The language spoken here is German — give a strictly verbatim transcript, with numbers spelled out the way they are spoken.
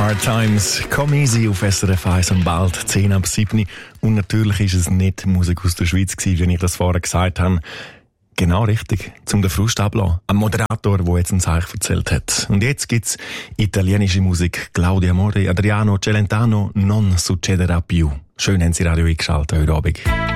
Hard Times, Come Easy auf S R F eins und bald zehn ab sieben. Und natürlich ist es nicht Musik aus der Schweiz gewesen, wie ich das vorher gesagt habe. Genau richtig, zum den Frust ablassen. Ein Moderator, der jetzt ein Zeichen erzählt hat. Und jetzt gibt's italienische Musik. Claudia Mori, Adriano Celentano, Non succederà più. Schön haben Sie Radio eingeschaltet heute Abend.